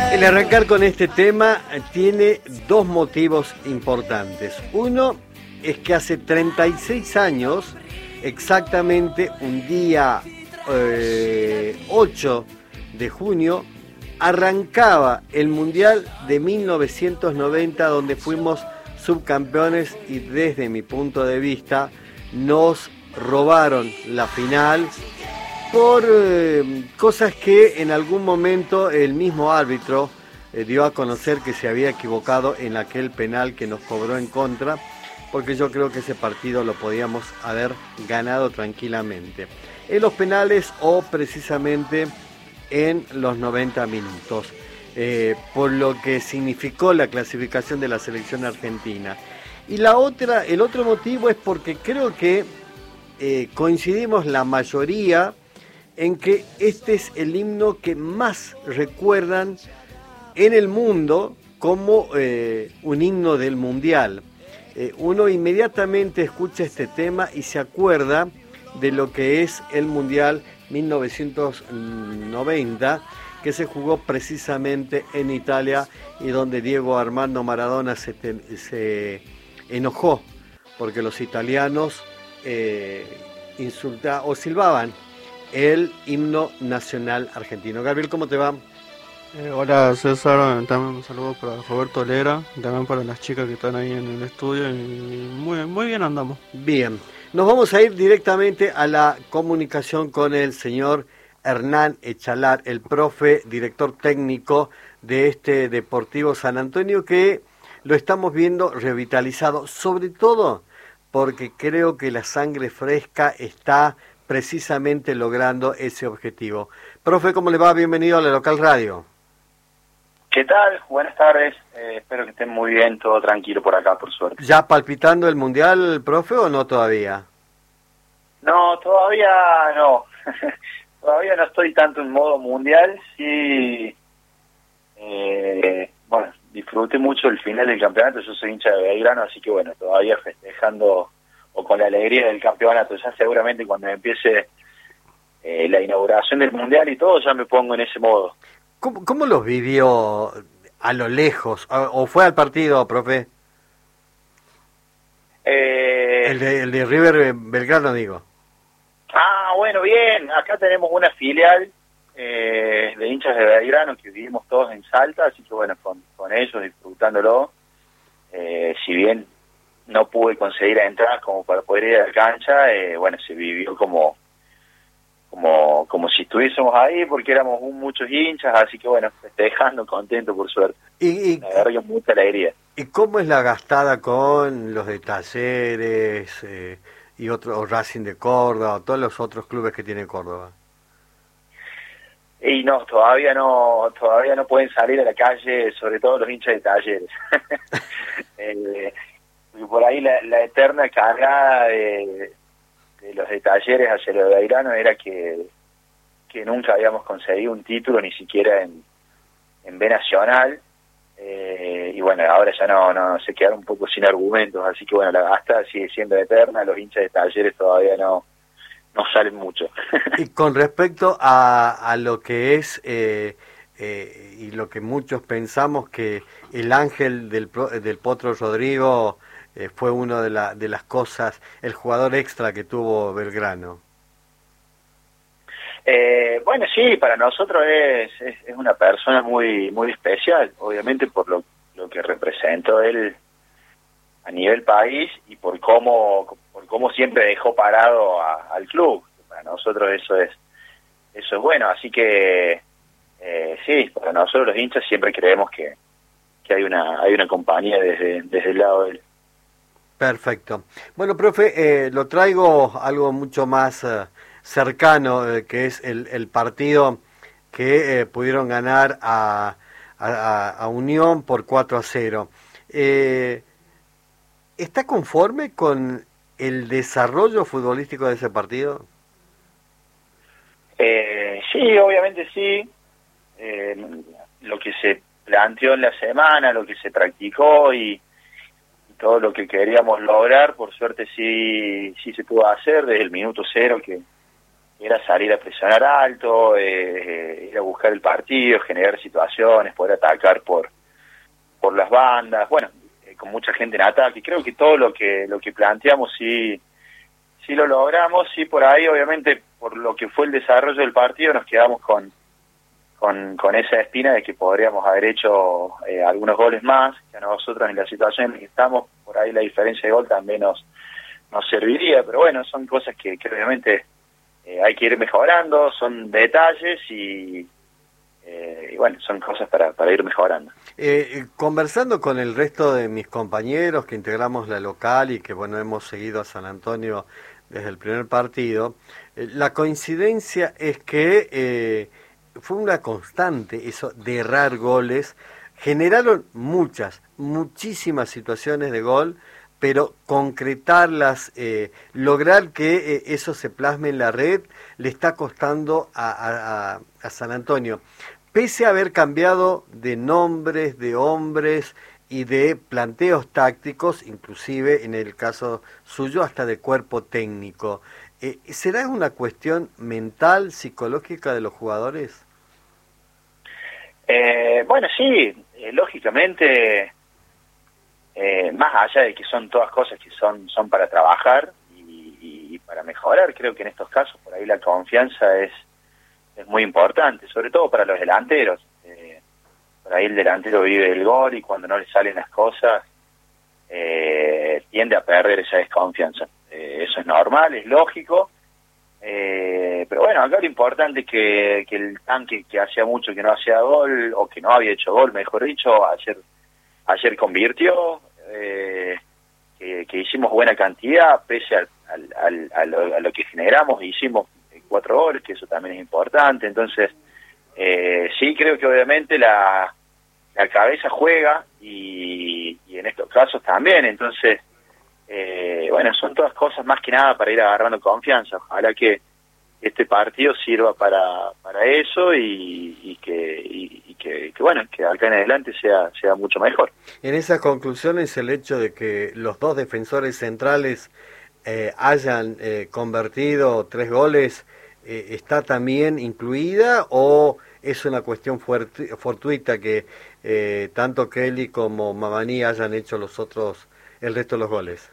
El arrancar con este tema tiene dos motivos importantes. Uno es que hace 36 años, exactamente un día 8 de junio, arrancaba el Mundial de 1990, donde fuimos subcampeones y desde mi punto de vista nos robaron la final por cosas que en algún momento el mismo árbitro dio a conocer que se había equivocado en aquel penal que nos cobró en contra, porque yo creo que ese partido lo podíamos haber ganado tranquilamente en los penales o precisamente en los 90 minutos, por lo que significó la clasificación de la selección argentina. Y el otro motivo es porque creo que coincidimos la mayoría en que este es el himno que más recuerdan en el mundo como un himno del Mundial. Uno inmediatamente escucha este tema y se acuerda de lo que es el Mundial 1990, que se jugó precisamente en Italia y donde Diego Armando Maradona se enojó porque los italianos insultaban o silbaban el himno nacional argentino. Gabriel, ¿cómo te va? Hola César, también un saludo para Roberto Lera, también para las chicas que están ahí en el estudio y muy bien andamos. Bien, nos vamos a ir directamente a la comunicación con el señor Hernán Echalar, el profe, director técnico de este Deportivo San Antonio, que lo estamos viendo revitalizado, sobre todo porque creo que la sangre fresca está precisamente logrando ese objetivo. Profe, ¿cómo le va? Bienvenido a la Local Radio. ¿Qué tal? Buenas tardes. Espero que estén muy bien, todo tranquilo por acá, por suerte. ¿Ya palpitando el Mundial, profe, o no todavía? No, todavía no. Todavía no estoy tanto en modo mundial. Sí, bueno, disfruté mucho el final del campeonato. Yo soy hincha de Belgrano, así que bueno, todavía festejando o con la alegría del campeonato. Ya seguramente cuando empiece la inauguración del Mundial y todo, ya me pongo en ese modo. ¿Cómo los vivió a lo lejos? ¿O fue al partido, profe? El de River Belgrano, digo. Ah, bueno, bien. Acá tenemos una filial de hinchas de Belgrano que vivimos todos en Salta, así que bueno, con ellos disfrutándolo. Si bien no pude conseguir entradas como para poder ir a la cancha, bueno, se vivió como si estuviésemos ahí, porque éramos muchos hinchas, así que bueno, festejando, contento por suerte. La verdad que mucha alegría. ¿Y cómo es la gastada con los de Talleres y otros, Racing de Córdoba, o todos los otros clubes que tiene Córdoba? Y no, todavía no pueden salir a la calle, sobre todo los hinchas de Talleres. Y por ahí la eterna cargada de los de Talleres hacia los de Belgrano era que nunca habíamos conseguido un título, ni siquiera en B Nacional, y bueno, ahora ya no se quedaron un poco sin argumentos, así que bueno, la gasta sigue siendo eterna, los hinchas de Talleres todavía no salen mucho. Y con respecto a lo que es y lo que muchos pensamos, que el ángel del Potro Rodrigo fue una de las cosas, el jugador extra que tuvo Belgrano. Bueno, sí, para nosotros es una persona muy especial, obviamente por lo que representó él a nivel país y por cómo siempre dejó parado al club. Para nosotros eso es bueno, así que sí, para nosotros los hinchas siempre creemos que hay una compañía desde el lado de él. Perfecto. Bueno, profe, lo traigo algo mucho más cercano, que es el partido que pudieron ganar a Unión por 4-0. ¿Está conforme con el desarrollo futbolístico de ese partido? Sí, obviamente sí. Lo que se planteó en la semana, lo que se practicó y todo lo que queríamos lograr, por suerte sí se pudo hacer desde el minuto cero que era salir a presionar alto, ir a buscar el partido, generar situaciones, poder atacar por las bandas, bueno, con mucha gente en ataque. Creo que todo lo que planteamos sí lo logramos, y por ahí obviamente por lo que fue el desarrollo del partido nos quedamos con esa espina de que podríamos haber hecho algunos goles más, que a nosotros en la situación en la que estamos, por ahí la diferencia de gol también nos serviría, pero bueno, son cosas que obviamente hay que ir mejorando, son detalles y bueno, son cosas para ir mejorando. Conversando con el resto de mis compañeros que integramos la local y que bueno, hemos seguido a San Antonio desde el primer partido, la coincidencia es que fue una constante eso de errar goles. Generaron muchísimas situaciones de gol, pero concretarlas, lograr que eso se plasme en la red, le está costando a San Antonio. Pese a haber cambiado de nombres, de hombres y de planteos tácticos, inclusive en el caso suyo hasta de cuerpo técnico, ¿será una cuestión mental, psicológica de los jugadores? Bueno, sí, lógicamente, más allá de que son todas cosas que son para trabajar y para mejorar, creo que en estos casos por ahí la confianza es muy importante, sobre todo para los delanteros. Por ahí el delantero vive el gol y cuando no le salen las cosas tiende a perder esa desconfianza. Eso es normal, es lógico, pero bueno, acá lo importante es que el Tanque, que hacía mucho que no hacía gol, o que no había hecho gol, mejor dicho, ayer convirtió, que hicimos buena cantidad, pese a lo que generamos, hicimos 4 goles, que eso también es importante. Entonces sí, creo que obviamente la cabeza juega y en estos casos también. Entonces bueno, son todas cosas más que nada para ir agarrando confianza. Ojalá que este partido sirva para eso y que bueno, que acá en adelante sea mucho mejor. En esas conclusiones, el hecho de que los dos defensores centrales hayan convertido 3 goles, ¿está también incluida o es una cuestión fortuita que tanto Kelly como Mamani hayan hecho el resto de los goles?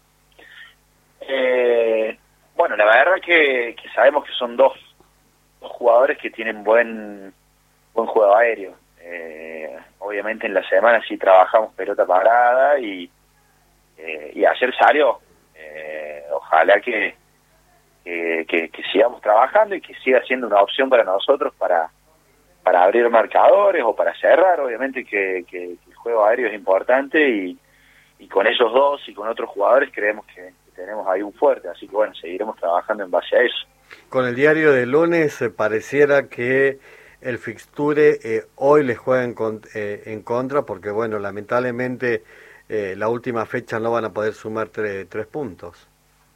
Bueno, la verdad que sabemos que son dos jugadores que tienen buen juego aéreo. Obviamente en la semana sí trabajamos pelota parada y ayer salió. Ojalá que sigamos trabajando y que siga siendo una opción para nosotros para abrir marcadores o para cerrar. Obviamente que el juego aéreo es importante y con esos dos y con otros jugadores creemos que tenemos ahí un fuerte, así que bueno, seguiremos trabajando en base a eso. Con el diario del lunes pareciera que el fixture hoy les juega en contra, porque bueno, lamentablemente la última fecha no van a poder sumar 3 puntos.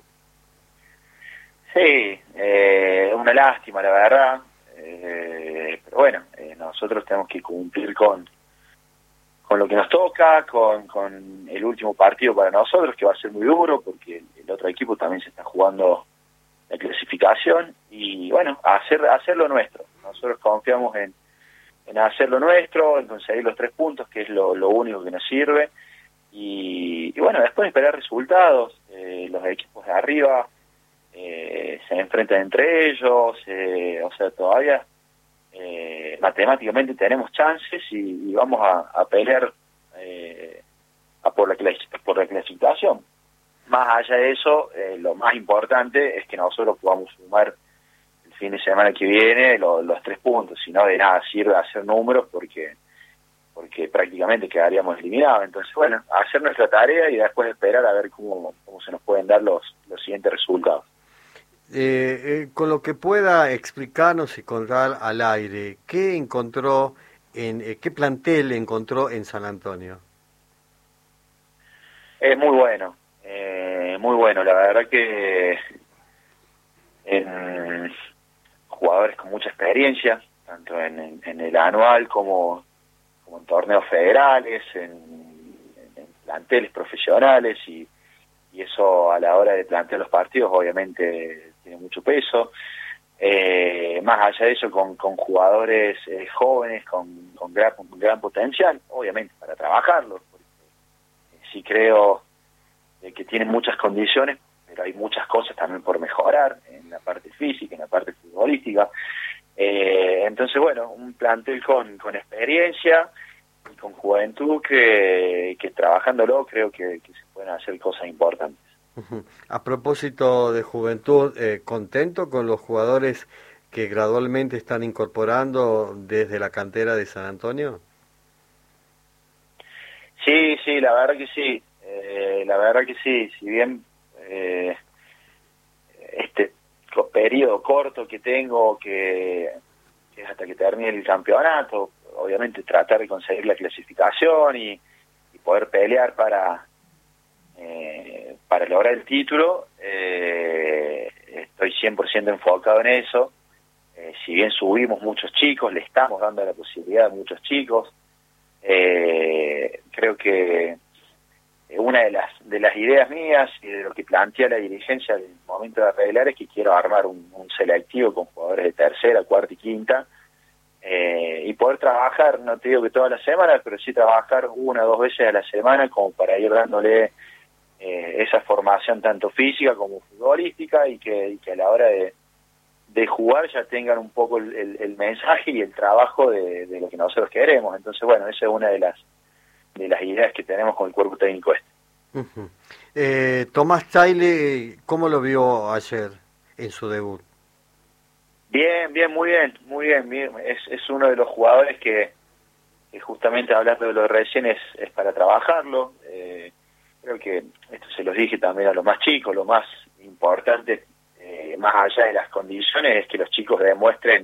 Sí, una lástima la verdad, pero bueno, nosotros tenemos que cumplir con lo que nos toca, con el último partido para nosotros, que va a ser muy duro, porque el otro equipo también se está jugando la clasificación, y bueno, hacer lo nuestro. Nosotros confiamos en hacer lo nuestro, en conseguir los 3 puntos, que es lo único que nos sirve, y bueno, después esperar resultados. Los equipos de arriba se enfrentan entre ellos, o sea, todavía matemáticamente tenemos chances y vamos a pelear por la clasificación. Más allá de eso, lo más importante es que nosotros podamos sumar el fin de semana que viene los 3 puntos. Si no, de nada sirve hacer números porque prácticamente quedaríamos eliminados. Entonces, bueno, hacer nuestra tarea y después esperar a ver cómo se nos pueden dar los siguientes resultados. Con lo que pueda explicarnos y contar al aire, ¿qué encontró qué plantel encontró en San Antonio? Es muy bueno, la verdad que jugadores con mucha experiencia, tanto en el anual como en torneos federales, en planteles profesionales, y eso a la hora de plantear los partidos obviamente tiene mucho peso. Más allá de eso, con jugadores jóvenes, con gran potencial, obviamente para trabajarlos, porque sí creo que tienen muchas condiciones, pero hay muchas cosas también por mejorar en la parte física, en la parte futbolística. Entonces, bueno, un plantel con experiencia y con juventud que trabajándolo creo que se pueden hacer cosas importantes. A propósito de juventud, ¿contento con los jugadores que gradualmente están incorporando desde la cantera de San Antonio? Sí, la verdad que sí. La verdad que sí. Si bien este periodo corto que tengo, que es hasta que termine el campeonato, obviamente tratar de conseguir la clasificación y poder pelear para lograr el título, estoy 100% enfocado en eso. Si bien subimos muchos chicos, le estamos dando la posibilidad a muchos chicos. Creo que una de las ideas mías y de lo que plantea la dirigencia al momento de arreglar es que quiero armar un selectivo con jugadores de tercera, cuarta y quinta, y poder trabajar, no te digo que todas las semanas, pero sí trabajar 1 o 2 veces a la semana como para ir dándole esa formación tanto física como futbolística y que a la hora de jugar ya tengan un poco el mensaje y el trabajo de lo que nosotros queremos. Entonces, bueno, esa es una de las ideas que tenemos con el cuerpo técnico este. Tomás Chaile, ¿cómo lo vio ayer en su debut? Bien, muy bien. Es uno de los jugadores que justamente hablando de lo de recién es para trabajarlo. Creo que esto se los dije también a los más chicos, lo más importante, más allá de las condiciones, es que los chicos demuestren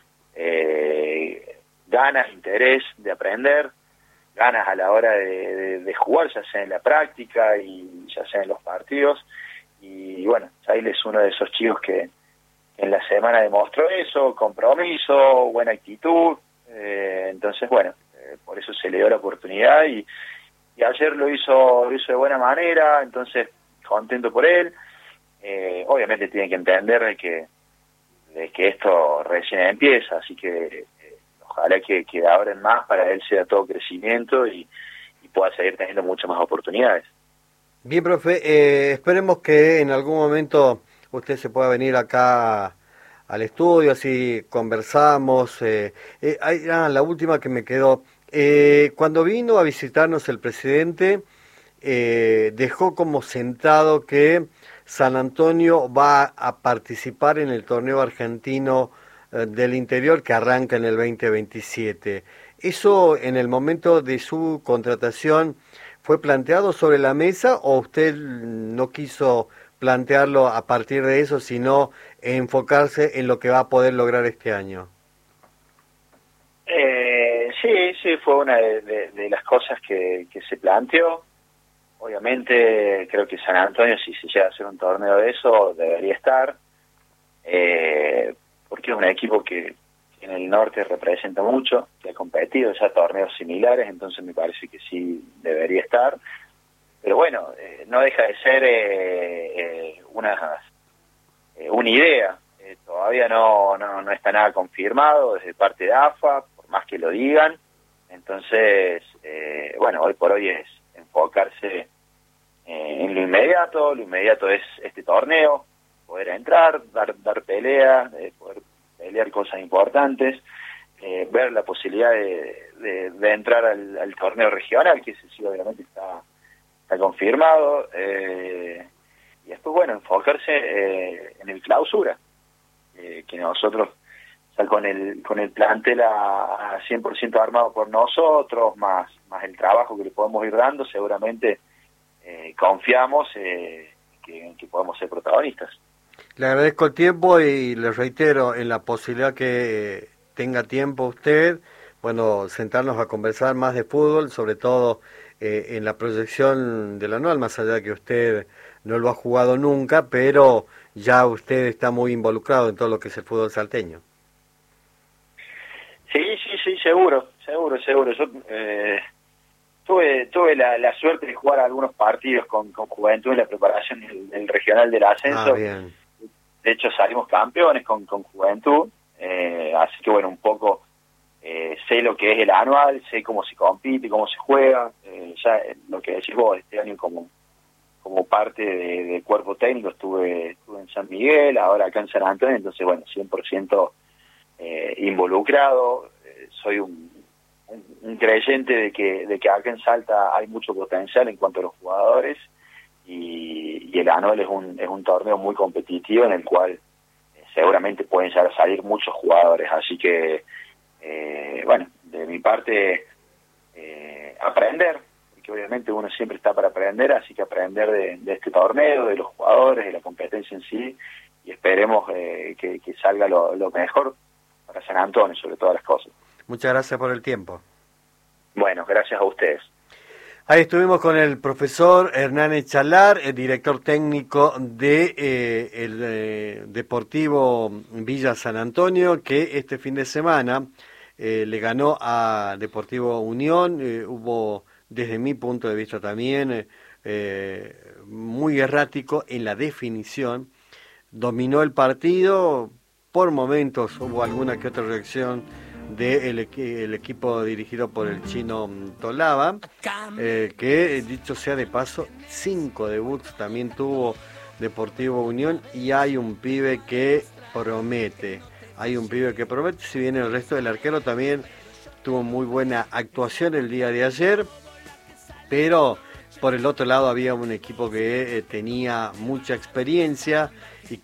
ganas, interés de aprender, ganas a la hora de jugar, ya sea en la práctica y ya sea en los partidos. Y bueno, Chaile es uno de esos chicos que en la semana demostró eso, compromiso, buena actitud. Entonces, bueno, por eso se le dio la oportunidad y ayer lo hizo de buena manera, entonces contento por él. Obviamente tiene que entender de que esto recién empieza, así que ojalá que ahora en más para él sea todo crecimiento y pueda seguir teniendo muchas más oportunidades. Bien, profe, esperemos que en algún momento usted se pueda venir acá al estudio, así conversamos. La última que me quedó, cuando vino a visitarnos el presidente, dejó como sentado que San Antonio va a participar en el torneo argentino del interior que arranca en el 2027. ¿Eso en el momento de su contratación fue planteado sobre la mesa o usted no quiso plantearlo a partir de eso, sino enfocarse en lo que va a poder lograr este año? Sí, fue una de las cosas que se planteó. Obviamente creo que San Antonio, si se llega a hacer un torneo de eso, debería estar, porque es un equipo que en el norte representa mucho, que ha competido ya torneos similares, entonces me parece que sí debería estar. Pero bueno, no deja de ser una idea. Todavía no está nada confirmado desde parte de AFA, por más que lo digan. Entonces, bueno, hoy por hoy es enfocarse en lo inmediato. Lo inmediato es este torneo, poder entrar, dar pelea, poder pelear cosas importantes, ver la posibilidad de entrar al torneo regional, que ese sí obviamente está confirmado, y después, bueno, enfocarse en el clausura, que nosotros, o sea, con el plantel a 100% armado por nosotros, más el trabajo que le podemos ir dando, seguramente confiamos que podemos ser protagonistas. Le agradezco el tiempo y le reitero en la posibilidad que tenga tiempo usted, bueno, sentarnos a conversar más de fútbol, sobre todo en la proyección del anual, más allá de que usted no lo ha jugado nunca, pero ya usted está muy involucrado en todo lo que es el fútbol salteño. Sí, seguro. Yo tuve la suerte de jugar algunos partidos con Juventud en la preparación del regional del ascenso. Bien. de hecho salimos campeones con Juventud, así que bueno, un poco sé lo que es el anual, sé cómo se compite, cómo se juega, ya lo que decís vos, este año como parte del cuerpo técnico estuve en San Miguel, ahora acá en San Antonio, entonces bueno, 100% involucrado. Soy un creyente de que acá en Salta hay mucho potencial en cuanto a los jugadores, y el anual es un torneo muy competitivo en el cual seguramente pueden llegar a salir muchos jugadores, así que bueno, de mi parte aprender, porque obviamente uno siempre está para aprender, así que aprender de este torneo, de los jugadores, de la competencia en sí, y esperemos que salga lo mejor para San Antonio, sobre todas las cosas. Muchas gracias por el tiempo. Bueno, gracias a ustedes. Ahí estuvimos con el profesor Hernán Echalar, el director técnico de el Deportivo Villa San Antonio, que este fin de semana le ganó a Deportivo Unión. Hubo, desde mi punto de vista también, muy errático en la definición. Dominó el partido, por momentos hubo alguna que otra reacción del equipo dirigido por el chino Tolaba, que dicho sea de paso, 5 debuts también tuvo Deportivo Unión, y hay un pibe que promete, si bien el resto del arquero también tuvo muy buena actuación el día de ayer, pero por el otro lado había un equipo que tenía mucha experiencia, y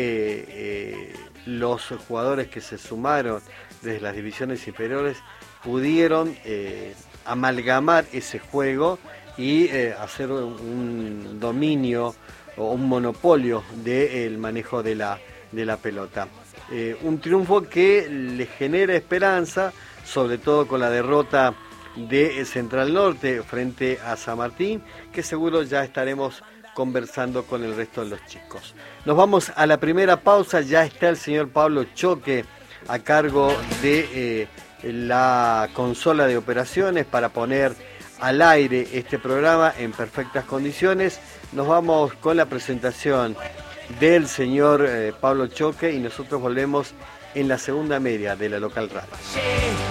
que los jugadores que se sumaron desde las divisiones inferiores pudieron amalgamar ese juego y hacer un dominio o un monopolio del manejo de la pelota. Un triunfo que le genera esperanza, sobre todo con la derrota de Central Norte frente a San Martín, que seguro ya estaremos conversando con el resto de los chicos. Nos vamos a la primera pausa. Ya está el señor Pablo Choque a cargo de la consola de operaciones para poner al aire este programa en perfectas condiciones. Nos vamos con la presentación del señor Pablo Choque, y nosotros volvemos en la segunda media de la Local Radio.